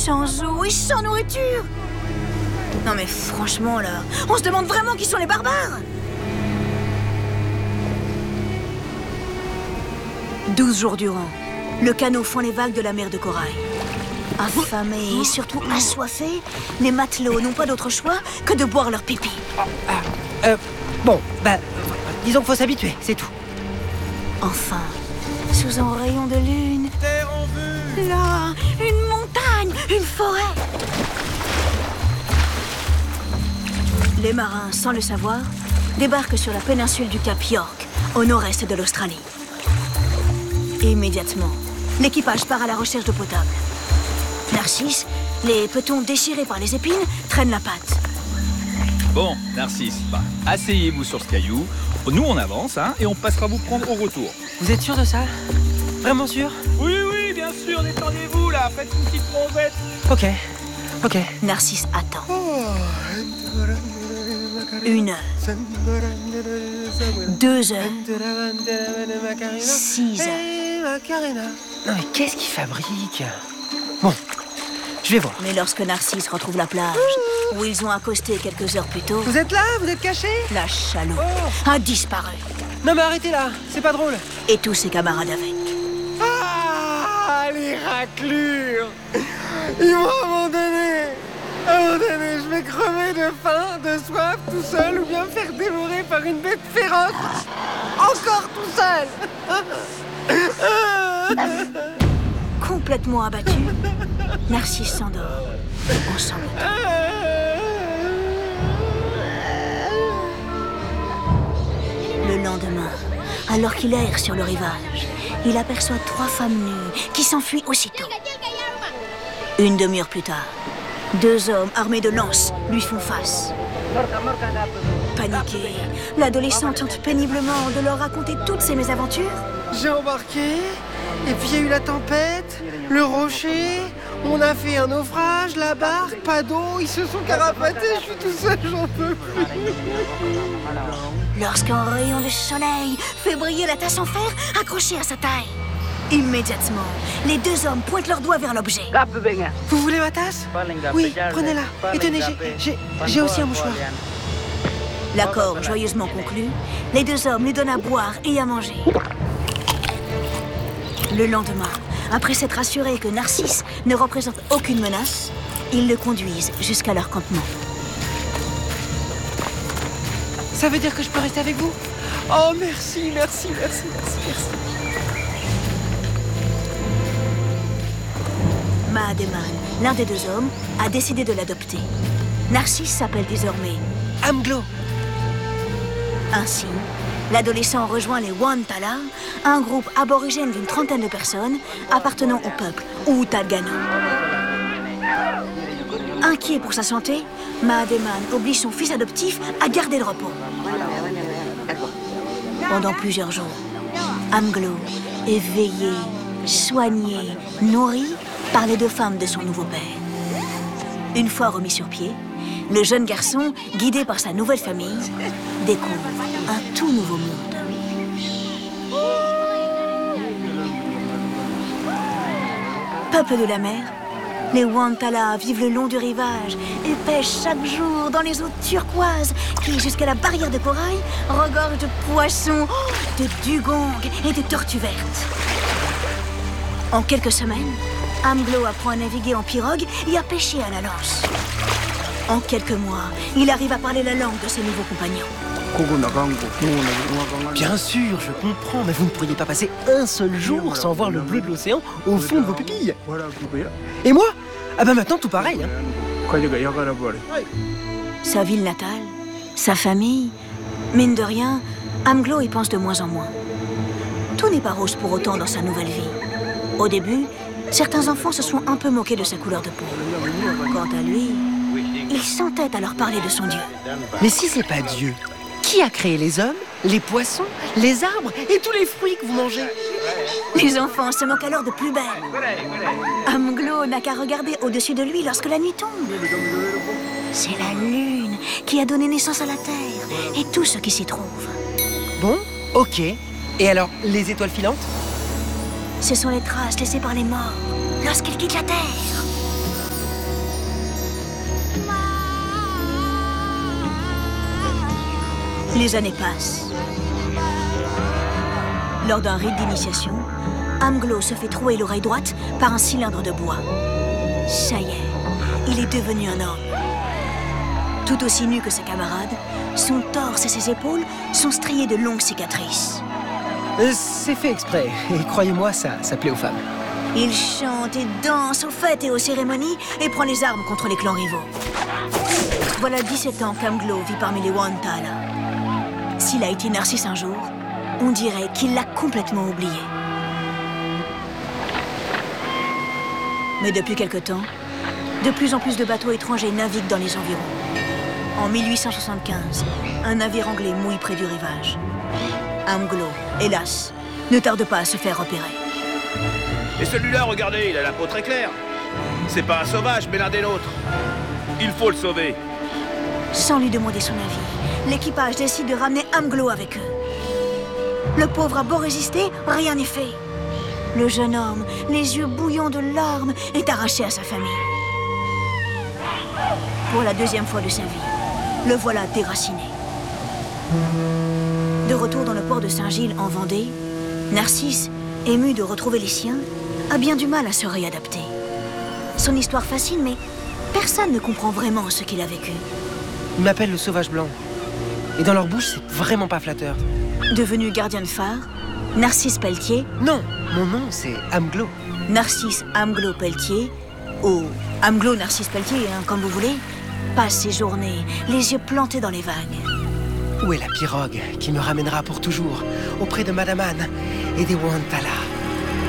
sans eau et sans nourriture. Non mais franchement là, on se demande vraiment qui sont les barbares. 12 jours durant, le canot fend les vagues de la mer de corail. Affamés et surtout assoiffés, les matelots n'ont pas d'autre choix que de boire leur pipi. Disons qu'il faut s'habituer, c'est tout. Enfin, sous un rayon de lune, Terre en vue. là, une montagne, une forêt. Les marins, sans le savoir, débarquent sur la péninsule du Cap York, au nord-est de l'Australie. Immédiatement, l'équipage part à la recherche d'eau potable. Narcisse, les petons déchirés par les épines, traînent la patte. Bon, Narcisse, asseyez-vous sur ce caillou. Nous, on avance, et on passera vous prendre au retour. Vous êtes sûr de ça? Vraiment sûr? Oui, bien sûr, détendez-vous, là. Faites une petite bronzette. Ok. Narcisse attend. 1 heure. 2 heures. 6 heures. Non mais qu'est-ce qu'il fabrique? Bon, je vais voir. Mais lorsque Narcisse retrouve la plage, où ils ont accosté quelques heures plus tôt, Vous êtes là? Vous êtes caché? la chaloupe a disparu. Non mais arrêtez là, c'est pas drôle. Et tous ses camarades avec. Ah, les raclures. Ils m'ont abandonné. Je vais crever de faim, de soif, tout seul, ou bien me faire dévorer par une bête féroce. Encore tout seul. Complètement abattu, Narcisse s'endort en sanglotant. Le lendemain, alors qu'il erre sur le rivage, il aperçoit 3 femmes nues qui s'enfuient aussitôt. 1 demi-heure plus tard, 2 hommes armés de lances lui font face. Paniquée, l'adolescente tente péniblement de leur raconter toutes ses mésaventures. J'ai embarqué, et puis il y a eu la tempête, le rocher, on a fait un naufrage, la barque, pas d'eau, ils se sont carapatés, je suis tout seul, j'en peux plus. Lorsqu'un rayon de soleil fait briller la tasse en fer accrochée à sa taille. Immédiatement, les 2 hommes pointent leurs doigts vers l'objet. Vous voulez ma tasse? Oui, prenez-la. Et tenez, j'ai aussi un mouchoir. L'accord joyeusement conclu, les 2 hommes lui donnent à boire et à manger. Le lendemain, après s'être assuré que Narcisse ne représente aucune menace, ils le conduisent jusqu'à leur campement. Ça veut dire que je peux rester avec vous? Oh, merci. Mahademan, l'un des 2 hommes, a décidé de l'adopter. Narcisse s'appelle désormais. Amglo. Ainsi, l'adolescent rejoint les Wantala, un groupe aborigène d'une 30aine de personnes appartenant au peuple Outagamano. Inquiet pour sa santé, Mahademan oblige son fils adoptif à garder le repos. Pendant plusieurs jours, Amglo est veillé, soigné, nourri par les 2 femmes de son nouveau père. Une fois remis sur pied, le jeune garçon, guidé par sa nouvelle famille, découvre un tout nouveau monde. Peuple de la mer, les Wantala vivent le long du rivage et pêchent chaque jour dans les eaux turquoises qui, jusqu'à la barrière de corail, regorgent de poissons, de dugongs et de tortues vertes. En quelques semaines, Amglo apprend à naviguer en pirogue et à pêcher à la lance. En quelques mois, il arrive à parler la langue de ses nouveaux compagnons. Bien sûr, je comprends, mais vous ne pourriez pas passer un seul jour sans voir le bleu de l'océan au fond de vos pupilles. Et moi? Ah bah maintenant tout pareil. Sa ville natale, sa famille, mine de rien, Amglo y pense de moins en moins. Tout n'est pas rose pour autant dans sa nouvelle vie. Au début, certains enfants se sont un peu moqués de sa couleur de peau. Quant à lui, il s'entête à leur parler de son Dieu. Mais si c'est pas Dieu, qui a créé les hommes, les poissons, les arbres et tous les fruits que vous mangez? Les enfants se moquent alors de plus belle. Amglo n'a qu'à regarder au-dessus de lui lorsque la nuit tombe. C'est la lune qui a donné naissance à la terre et tout ce qui s'y trouve. Bon, ok. Et alors, les étoiles filantes? Ce sont les traces laissées par les morts lorsqu'ils quittent la terre. Les années passent. Lors d'un rite d'initiation, Amglo se fait trouer l'oreille droite par un cylindre de bois. Ça y est, il est devenu un homme. Tout aussi nu que ses camarades, son torse et ses épaules sont striés de longues cicatrices. C'est fait exprès, et croyez-moi, ça plaît aux femmes. Il chante et danse aux fêtes et aux cérémonies et prend les armes contre les clans rivaux. Voilà 17 ans qu'Amglo vit parmi les Wantala. S'il a été Narcisse un jour, on dirait qu'il l'a complètement oublié. Mais depuis quelque temps, de plus en plus de bateaux étrangers naviguent dans les environs. En 1875, un navire anglais mouille près du rivage. Amglo, hélas, ne tarde pas à se faire repérer. Et celui-là, regardez, il a la peau très claire. C'est pas un sauvage, mais l'un des nôtres. Il faut le sauver. Sans lui demander son avis, l'équipage décide de ramener Amglo avec eux. Le pauvre a beau résister, rien n'est fait. Le jeune homme, les yeux bouillants de larmes, est arraché à sa famille. Pour la deuxième fois de sa vie, le voilà déraciné. De retour dans le port de Saint-Gilles, en Vendée, Narcisse, ému de retrouver les siens, a bien du mal à se réadapter. Son histoire fascine, mais personne ne comprend vraiment ce qu'il a vécu. Ils m'appellent le sauvage blanc. Et dans leur bouche, c'est vraiment pas flatteur. Devenu gardien de phare, Narcisse Pelletier... Non, mon nom, c'est Amglo. Narcisse Amglo Pelletier, ou Amglo Narcisse Pelletier, hein, comme vous voulez, passe ses journées, les yeux plantés dans les vagues. Où est la pirogue qui me ramènera pour toujours auprès de Madame Anne et des Wantala?